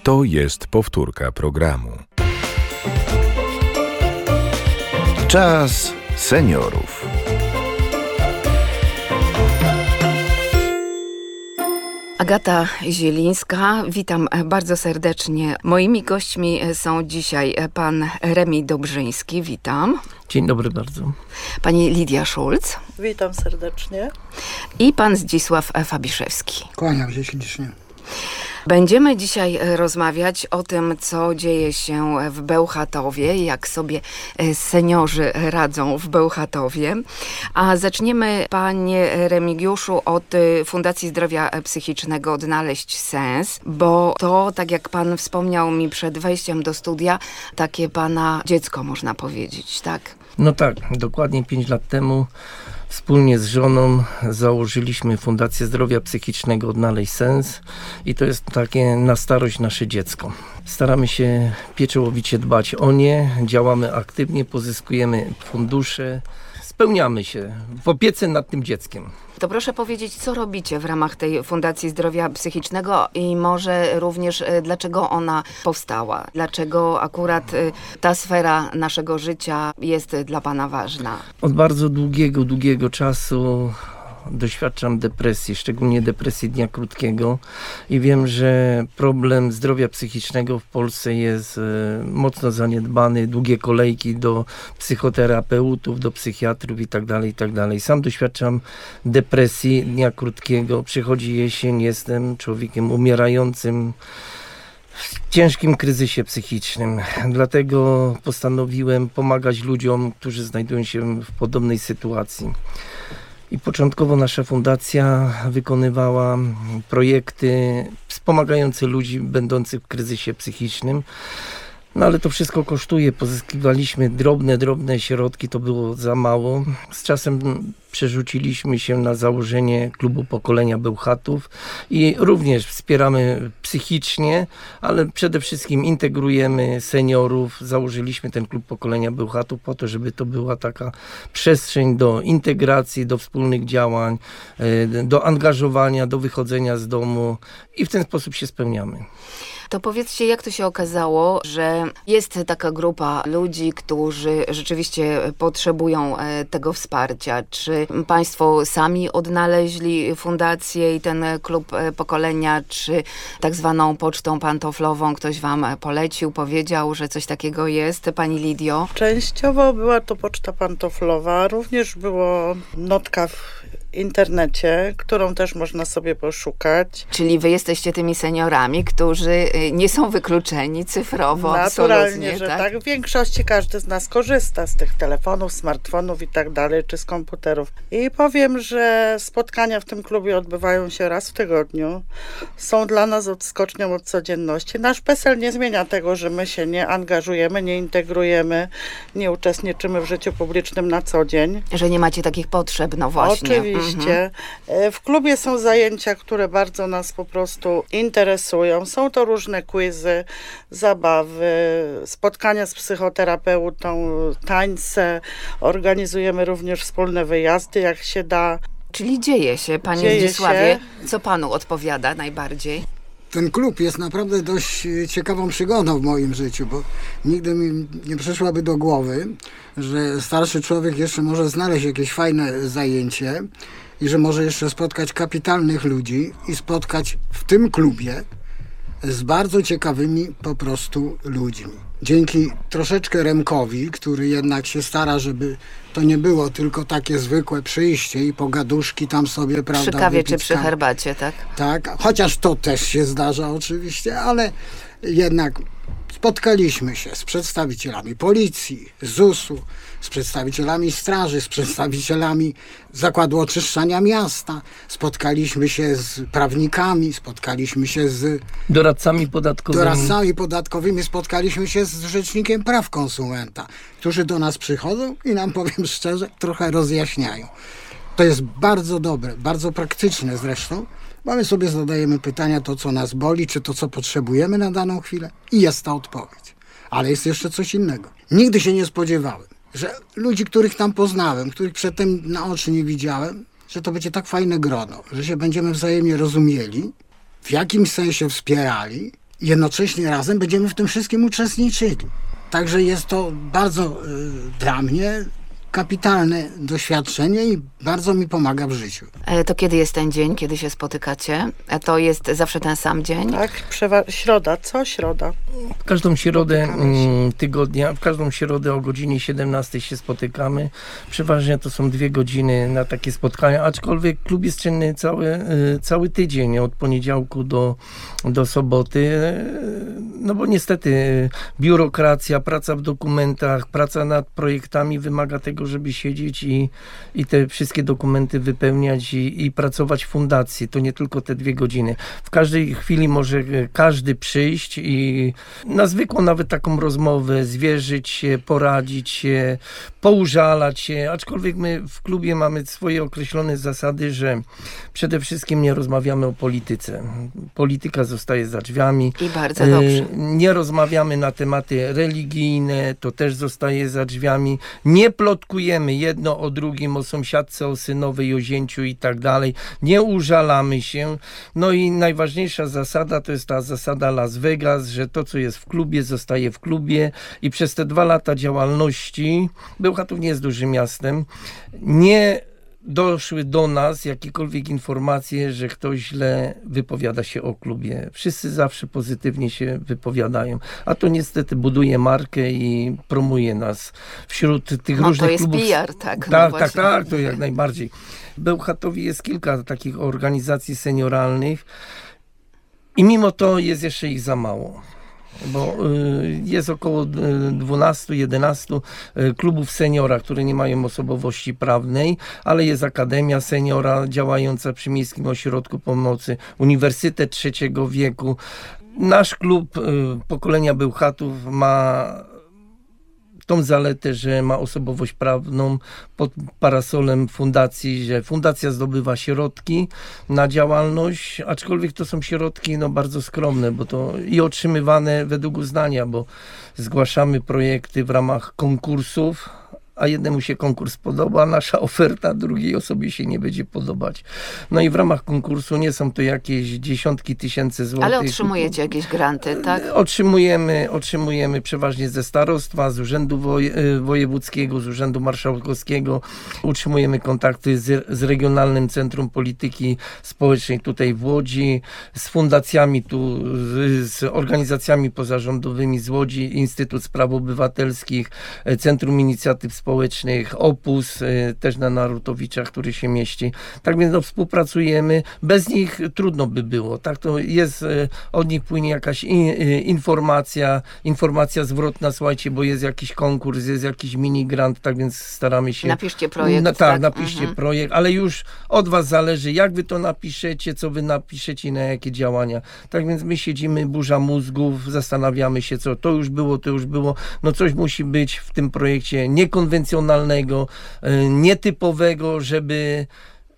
To jest powtórka programu. Czas seniorów. Agata Zielińska, witam bardzo serdecznie. Moimi gośćmi są dzisiaj pan Remi Dobrzyński, witam. Dzień dobry bardzo. Pani Lidia Szulc. Witam serdecznie. I pan Zdzisław Fabiszewski. Kłaniam się ślicznie. Będziemy dzisiaj rozmawiać o tym, co dzieje się w Bełchatowie, jak sobie seniorzy radzą w Bełchatowie. A zaczniemy, panie Remigiuszu, od Fundacji Zdrowia Psychicznego Odnaleźć Sens, bo to, tak jak pan wspomniał mi przed wejściem do studia, takie pana dziecko, można powiedzieć, tak? No tak, dokładnie 5 lat temu wspólnie z żoną założyliśmy Fundację Zdrowia Psychicznego Odnaleźć Sens i to jest takie na starość nasze dziecko. Staramy się pieczołowicie dbać o nie, działamy aktywnie, pozyskujemy fundusze, spełniamy się w opiece nad tym dzieckiem. To proszę powiedzieć, co robicie w ramach tej Fundacji Zdrowia Psychicznego i może również dlaczego ona powstała? Dlaczego akurat ta sfera naszego życia jest dla pana ważna? Od bardzo długiego czasu doświadczam depresji, szczególnie depresji dnia krótkiego i wiem, że problem zdrowia psychicznego w Polsce jest mocno zaniedbany, długie kolejki do psychoterapeutów, do psychiatrów itd. Sam doświadczam depresji dnia krótkiego, przychodzi jesień, jestem człowiekiem umierającym, w ciężkim kryzysie psychicznym. Dlatego postanowiłem pomagać ludziom, którzy znajdują się w podobnej sytuacji. I początkowo nasza fundacja wykonywała projekty wspomagające ludzi będących w kryzysie psychicznym. No ale to wszystko kosztuje. Pozyskiwaliśmy drobne środki, to było za mało. Z czasem przerzuciliśmy się na założenie klubu pokolenia Bełchatów i również wspieramy psychicznie, ale przede wszystkim integrujemy seniorów. Założyliśmy ten klub pokolenia Bełchatów po to, żeby to była taka przestrzeń do integracji, do wspólnych działań, do angażowania, do wychodzenia z domu i w ten sposób się spełniamy. To powiedzcie, jak to się okazało, że jest taka grupa ludzi, którzy rzeczywiście potrzebują tego wsparcia. Czy państwo sami odnaleźli fundację i ten klub pokolenia, czy tak zwaną pocztą pantoflową ktoś wam polecił, powiedział, że coś takiego jest? Pani Lidio? Częściowo była to poczta pantoflowa, również było notka w internecie, którą też można sobie poszukać. Czyli wy jesteście tymi seniorami, którzy nie są wykluczeni cyfrowo, naturalnie, że tak. W większości każdy z nas korzysta z tych telefonów, smartfonów i tak dalej, czy z komputerów. I powiem, że spotkania w tym klubie odbywają się raz w tygodniu. Są dla nas odskocznią od codzienności. Nasz PESEL nie zmienia tego, że my się nie angażujemy, nie integrujemy, nie uczestniczymy w życiu publicznym na co dzień. Że nie macie takich potrzeb, no właśnie. Oczywiście. W klubie są zajęcia, które bardzo nas po prostu interesują. Są to różne quizy, zabawy, spotkania z psychoterapeutą, tańce. Organizujemy również wspólne wyjazdy, jak się da. Czyli dzieje się, panie Zdzisławie. Co panu odpowiada najbardziej? Ten klub jest naprawdę dość ciekawą przygodą w moim życiu, bo nigdy mi nie przyszłaby do głowy, że starszy człowiek jeszcze może znaleźć jakieś fajne zajęcie i że może jeszcze spotkać kapitalnych ludzi i spotkać w tym klubie z bardzo ciekawymi po prostu ludźmi. Dzięki troszeczkę Remkowi, który jednak się stara, żeby to nie było tylko takie zwykłe przyjście i pogaduszki tam sobie, prawda? Przy kawie czy przy herbacie, tak? Tak, chociaż to też się zdarza oczywiście, ale jednak spotkaliśmy się z przedstawicielami policji, ZUS-u, z przedstawicielami straży, z przedstawicielami Zakładu Oczyszczania Miasta, spotkaliśmy się z prawnikami, spotkaliśmy się z doradcami podatkowymi, spotkaliśmy się z Rzecznikiem Praw Konsumenta, którzy do nas przychodzą i nam, powiem szczerze, trochę rozjaśniają. To jest bardzo dobre, bardzo praktyczne zresztą, bo my sobie zadajemy pytania, to co nas boli, czy to co potrzebujemy na daną chwilę i jest ta odpowiedź. Ale jest jeszcze coś innego. Nigdy się nie spodziewałem, że ludzi, których tam poznałem, których przedtem na oczy nie widziałem, że to będzie tak fajne grono, że się będziemy wzajemnie rozumieli, w jakimś sensie wspierali jednocześnie razem będziemy w tym wszystkim uczestniczyli. Także jest to bardzo dla mnie kapitalne doświadczenie i bardzo mi pomaga w życiu. To kiedy jest ten dzień, kiedy się spotykacie? To jest zawsze ten sam dzień? Tak, środa, co środa? W każdą środę Spotykamy się. tygodnia, w każdą środę o godzinie 17 się spotykamy. Przeważnie to są 2 godziny na takie spotkania, aczkolwiek klub jest czynny cały tydzień, od poniedziałku do soboty. No bo niestety biurokracja, praca w dokumentach, praca nad projektami wymaga tego, żeby siedzieć i te wszystkie dokumenty wypełniać i pracować w fundacji. To nie tylko te 2 godziny. W każdej chwili może każdy przyjść i na zwykłą nawet taką rozmowę zwierzyć się, poradzić się, poużalać się, aczkolwiek my w klubie mamy swoje określone zasady, że przede wszystkim nie rozmawiamy o polityce. Polityka zostaje za drzwiami. I bardzo dobrze. Nie rozmawiamy na tematy religijne, to też zostaje za drzwiami. Nie plotkujemy jedno o drugim, o sąsiadce, o synowej, o zięciu i tak dalej. Nie użalamy się. No i najważniejsza zasada to jest ta zasada Las Vegas, że to, co jest w klubie, zostaje w klubie i przez te 2 lata działalności, Bełchatów nie jest dużym miastem, nie doszły do nas jakiekolwiek informacje, że ktoś źle wypowiada się o klubie. Wszyscy zawsze pozytywnie się wypowiadają, a to niestety buduje markę i promuje nas wśród tych różnych to jest klubów. PR, tak. Tak, to jak najbardziej. W Bełchatowie jest kilka takich organizacji senioralnych i mimo to jest jeszcze ich za mało. Bo jest około 12-11 klubów seniora, które nie mają osobowości prawnej, ale jest Akademia Seniora działająca przy Miejskim Ośrodku Pomocy, Uniwersytet Trzeciego Wieku. Nasz klub pokolenia Bełchatów ma tą zaletę, że ma osobowość prawną pod parasolem fundacji, że fundacja zdobywa środki na działalność, aczkolwiek to są środki bardzo skromne, bo to i otrzymywane według uznania, bo zgłaszamy projekty w ramach konkursów, a jednemu się konkurs podoba, nasza oferta drugiej osobie się nie będzie podobać. No i w ramach konkursu nie są to jakieś dziesiątki tysięcy złotych. Ale otrzymujecie jakieś granty, tak? Otrzymujemy przeważnie ze starostwa, z Urzędu Wojewódzkiego, z Urzędu Marszałkowskiego. Utrzymujemy kontakty z Regionalnym Centrum Polityki Społecznej tutaj w Łodzi, z fundacjami tu, z organizacjami pozarządowymi z Łodzi, Instytut Spraw Obywatelskich, Centrum Inicjatyw Społecznych, Opus, też na Narutowiczach, który się mieści. Tak więc współpracujemy. Bez nich trudno by było. Tak to jest, od nich płynie jakaś informacja zwrotna, słuchajcie, bo jest jakiś konkurs, jest jakiś mini grant, tak więc staramy się... Napiszcie projekt. Napiszcie projekt, ale już od was zależy, jak wy to napiszecie, co wy napiszecie i na jakie działania. Tak więc my siedzimy, burza mózgów, zastanawiamy się, co to już było. No coś musi być w tym projekcie niekonwencjonalnego, nietypowego, żeby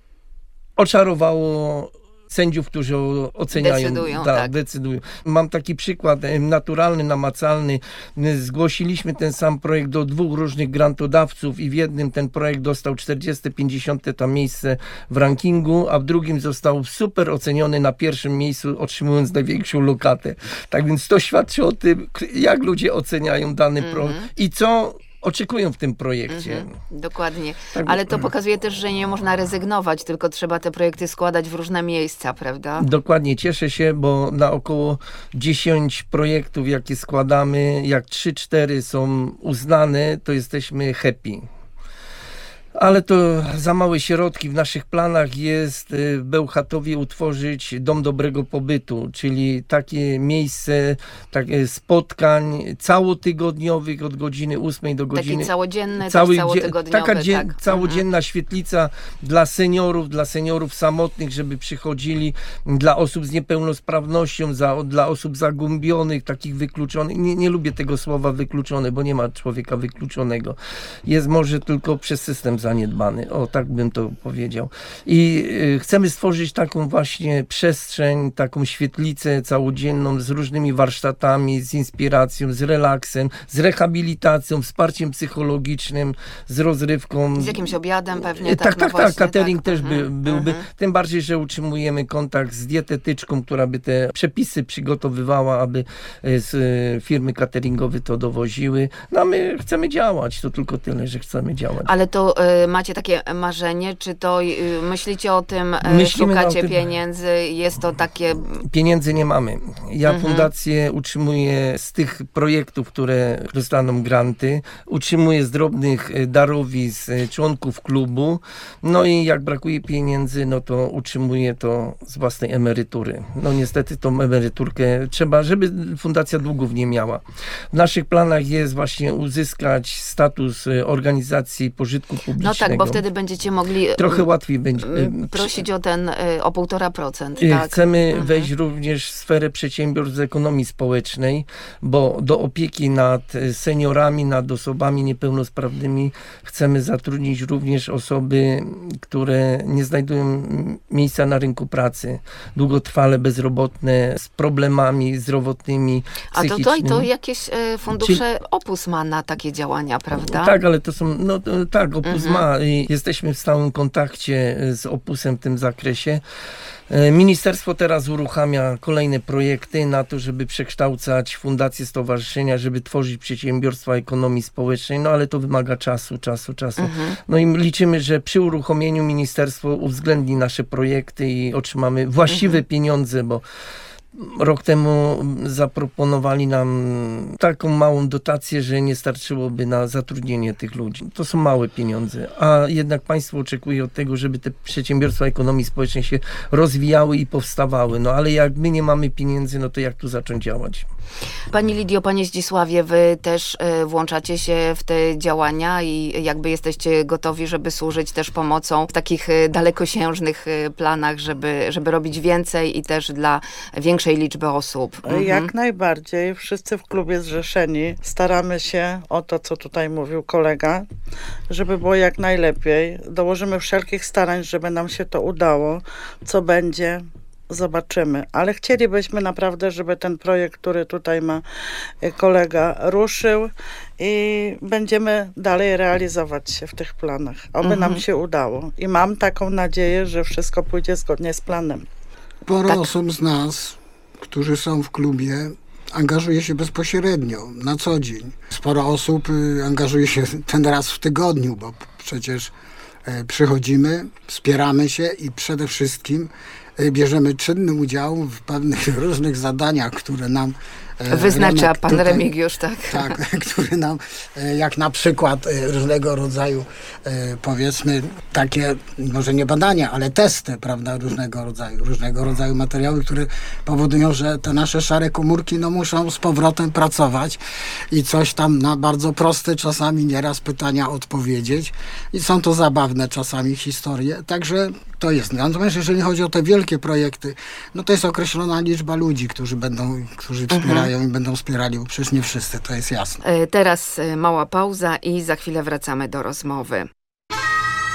oczarowało sędziów, którzy oceniają. Decydują. Mam taki przykład naturalny, namacalny. Zgłosiliśmy ten sam projekt do 2 różnych grantodawców i w jednym ten projekt dostał 40-50 tam miejsce w rankingu, a w drugim został super oceniony na 1. miejscu, otrzymując największą lokatę. Tak więc to świadczy o tym, jak ludzie oceniają dany projekt i co oczekują w tym projekcie. Dokładnie. Tak, ale to pokazuje też, że nie można rezygnować, tylko trzeba te projekty składać w różne miejsca, prawda? Dokładnie. Cieszę się, bo na około 10 projektów, jakie składamy, jak 3-4 są uznane, to jesteśmy happy. Ale to za małe środki. W naszych planach jest w Bełchatowie utworzyć dom dobrego pobytu, czyli takie miejsce spotkań całotygodniowych od godziny 8 do godziny... Taki całodzienny, całotygodniowy. Taka całodzienna świetlica dla seniorów samotnych, żeby przychodzili, dla osób z niepełnosprawnością, dla osób zagubionych, takich wykluczonych. Nie lubię tego słowa wykluczony, bo nie ma człowieka wykluczonego. Jest może tylko przez system zaniedbany. O, tak bym to powiedział. I chcemy stworzyć taką właśnie przestrzeń, taką świetlicę całodzienną z różnymi warsztatami, z inspiracją, z relaksem, z rehabilitacją, wsparciem psychologicznym, z rozrywką. Z jakimś obiadem pewnie. Tak, właśnie, catering tak. też byłby. Tym bardziej, że utrzymujemy kontakt z dietetyczką, która by te przepisy przygotowywała, aby z firmy cateringowe to dowoziły. No a my chcemy działać, to tylko tyle, że chcemy działać. Ale to macie takie marzenie, czy to myślicie o tym, Myślimy szukacie o tym. pieniędzy, jest to takie... Pieniędzy nie mamy. Ja fundację utrzymuję z tych projektów, które dostaną granty. Utrzymuję z drobnych darowizn członków klubu. No i jak brakuje pieniędzy, no to utrzymuję to z własnej emerytury. No niestety tą emeryturkę trzeba, żeby fundacja długów nie miała. W naszych planach jest właśnie uzyskać status organizacji pożytku publicznego. No tak, bo wtedy będziecie mogli Trochę łatwiej będzie. prosić o 1,5%. Tak? Chcemy wejść również w sferę przedsiębiorstw z ekonomii społecznej, bo do opieki nad seniorami, nad osobami niepełnosprawnymi chcemy zatrudnić również osoby, które nie znajdują miejsca na rynku pracy, długotrwale bezrobotne, z problemami zdrowotnymi, A psychicznymi. to jakieś fundusze Opus ma na takie działania, prawda? Tak, ale to są, tak, Opus ma i jesteśmy w stałym kontakcie z Opusem w tym zakresie. Ministerstwo teraz uruchamia kolejne projekty na to, żeby przekształcać fundacje, stowarzyszenia, żeby tworzyć przedsiębiorstwa ekonomii społecznej, no ale to wymaga czasu. No i liczymy, że przy uruchomieniu ministerstwo uwzględni nasze projekty i otrzymamy właściwe pieniądze, bo rok temu zaproponowali nam taką małą dotację, że nie starczyłoby na zatrudnienie tych ludzi. To są małe pieniądze, a jednak państwo oczekuje od tego, żeby te przedsiębiorstwa ekonomii społecznej się rozwijały i powstawały. No ale jak my nie mamy pieniędzy, no to jak tu zacząć działać? Pani Lidio, Panie Zdzisławie, wy też włączacie się w te działania i jakby jesteście gotowi, żeby służyć też pomocą w takich dalekosiężnych planach, żeby robić więcej i też dla większej liczby osób. Jak najbardziej. Wszyscy w klubie zrzeszeni staramy się o to, co tutaj mówił kolega, żeby było jak najlepiej. Dołożymy wszelkich starań, żeby nam się to udało. Co będzie, zobaczymy. Ale chcielibyśmy naprawdę, żeby ten projekt, który tutaj ma kolega, ruszył i będziemy dalej realizować się w tych planach. Oby nam się udało. I mam taką nadzieję, że wszystko pójdzie zgodnie z planem. Sporo osób z nas, którzy są w klubie, angażuje się bezpośrednio, na co dzień. Sporo osób angażuje się ten raz w tygodniu, bo przecież przychodzimy, wspieramy się i przede wszystkim bierzemy czynny udział w pewnych różnych zadaniach, które nam wyznacza pan Remigiusz, tak? Tak, które nam, jak na przykład różnego rodzaju, powiedzmy, takie, może nie badania, ale testy, prawda, różnego rodzaju materiały, które powodują, że te nasze szare komórki muszą z powrotem pracować i coś tam na bardzo proste czasami nieraz pytania odpowiedzieć i są to zabawne czasami historie, także to jest. Natomiast jeżeli chodzi o te wielkie projekty, to jest określona liczba ludzi, którzy wspierają i będą wspierali, bo przecież nie wszyscy, to jest jasne. Teraz mała pauza i za chwilę wracamy do rozmowy.